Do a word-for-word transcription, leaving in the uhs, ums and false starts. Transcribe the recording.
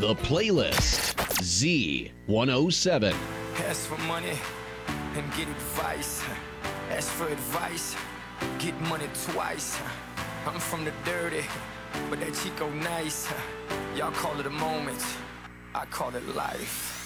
The Playlist, Z one oh seven. Ask for money and get advice. Ask for advice, get money twice. I'm from the dirty, but that Chico nice. Y'all call it a moment, I call it life.